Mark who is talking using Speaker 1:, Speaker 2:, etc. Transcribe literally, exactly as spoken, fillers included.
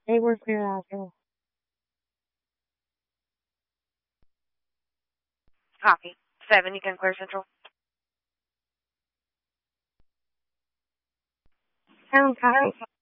Speaker 1: They were clear after.
Speaker 2: Copy. Seven, you can clear Central.
Speaker 1: Sounds high.